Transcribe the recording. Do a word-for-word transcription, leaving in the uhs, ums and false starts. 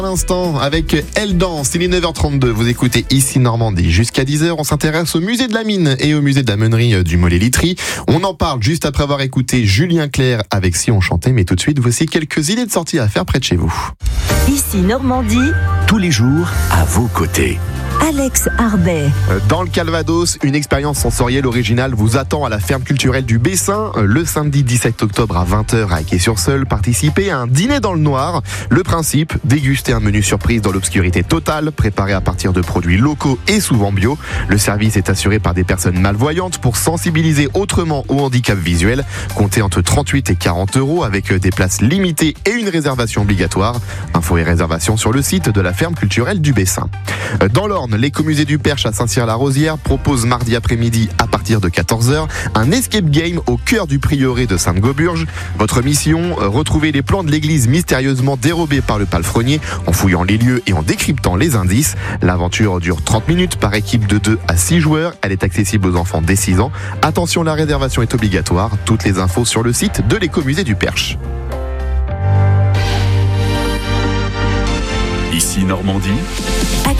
À l'instant, avec Elle Danse, il est neuf heures trente-deux, vous écoutez ici Normandie. Jusqu'à dix heures, on s'intéresse au musée de la mine et au musée de la meunerie du Mollet-Literie. On en parle juste après avoir écouté Julien Clerc avec Si on chantait, mais tout de suite, voici quelques idées de sortie à faire près de chez vous. Ici Normandie, tous les jours à vos côtés. Alex Arbet. Dans le Calvados, une expérience sensorielle originale vous attend à la ferme culturelle du Bessin le samedi dix-sept octobre à vingt heures à Quai-sur-Seulles. Participez à un dîner dans le noir. Le principe, déguster un menu surprise dans l'obscurité totale, préparé à partir de produits locaux et souvent bio. Le service est assuré par des personnes malvoyantes pour sensibiliser autrement au handicap visuel. Comptez entre trente-huit et quarante euros avec des places limitées et une réservation obligatoire. Infos et réservations sur le site de la ferme culturelle du Bessin. Dans l'Orne, l'écomusée du Perche à Saint-Cyr-la-Rosière propose mardi après-midi à partir de quatorze heures un escape game au cœur du prieuré de Sainte-Gauburge. Votre mission, retrouver les plans de l'église mystérieusement dérobés par le palefrenier en fouillant les lieux et en décryptant les indices. L'aventure dure trente minutes par équipe de deux à six joueurs. Elle est accessible aux enfants dès six ans. Attention, la réservation est obligatoire. Toutes les infos sur le site de l'écomusée du Perche. Ici Normandie.